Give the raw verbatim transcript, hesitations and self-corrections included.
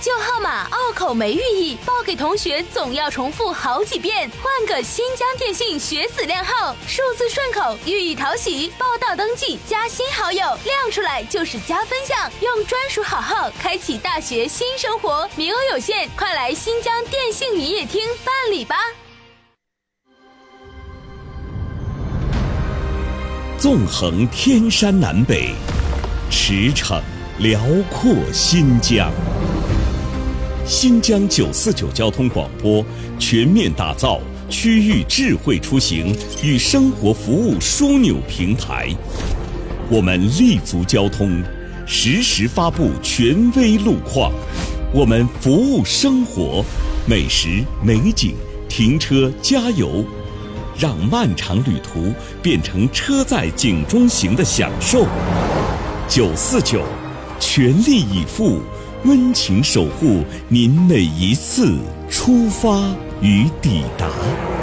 旧号码拗口没寓意，报给同学总要重复好几遍。换个新疆电信学子靓号，数字顺口，寓意讨喜。报到登记加新好友，亮出来就是加分项。用专属好号开启大学新生活，名额有限，快来新疆电信营业厅办理吧。 纵横天山南北，驰骋辽阔新疆。新疆九四九交通广播全面打造区域智慧出行与生活服务枢纽平台。我们立足交通，实时发布权威路况。我们服务生活，美食、美景、停车、加油。让漫长旅途变成车载景中行的享受。九四九，全力以赴，温情守护您每一次出发与抵达。